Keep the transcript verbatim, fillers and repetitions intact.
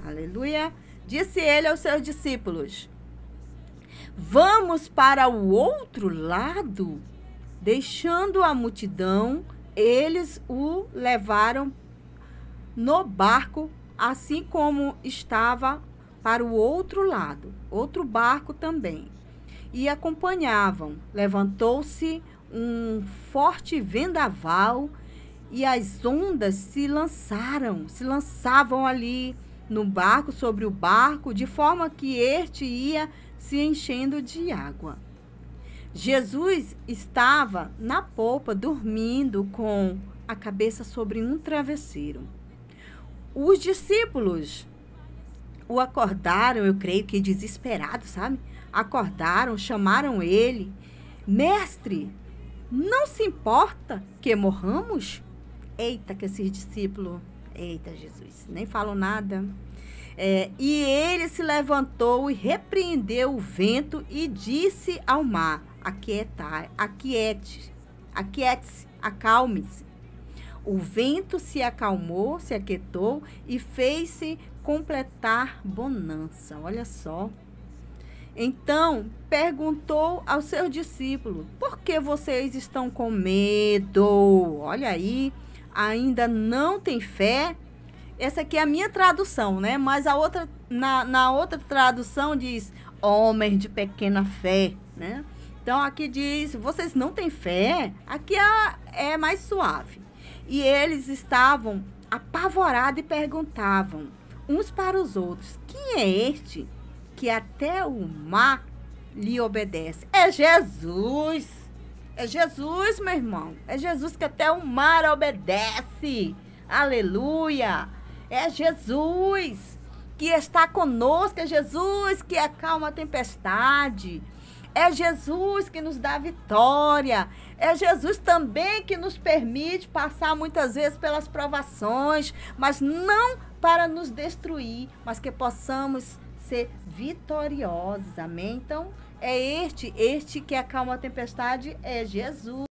Aleluia. Disse ele aos seus discípulos: vamos para o outro lado? Deixando a multidão, eles o levaram no barco, assim como estava, para o outro lado, outro barco também. E acompanhavam. Levantou-se um forte vendaval e as ondas se lançaram, se lançavam ali no barco, sobre o barco, de forma que este ia se enchendo de água. Jesus estava na polpa, dormindo com a cabeça sobre um travesseiro. Os discípulos o acordaram, eu creio que desesperados, sabe? Acordaram, chamaram ele. Mestre, não se importa que morramos? Eita, que esses discípulos, eita Jesus, nem falam nada. É, e ele se levantou e repreendeu o vento e disse ao mar: aquietai, aquiete, aquiete-se, acalme-se. O vento se acalmou, se aquietou e fez-se completar bonança. Olha só. Então perguntou aos seus discípulos: por que vocês estão com medo? Olha aí, ainda não tem fé? Essa aqui é a minha tradução, né? Mas a outra, na, na outra tradução diz: homens de pequena fé, né? Então aqui diz: vocês não têm fé? Aqui é, é mais suave. E eles estavam apavorados e perguntavam uns para os outros: quem é este que até o mar lhe obedece? É Jesus! É Jesus, meu irmão! É Jesus que até o mar obedece! Aleluia! É Jesus que está conosco, é Jesus que acalma a tempestade. É Jesus que nos dá vitória. É Jesus também que nos permite passar muitas vezes pelas provações, mas não para nos destruir, mas que possamos ser vitoriosos. Amém? Então, é este, este que acalma a tempestade, é Jesus.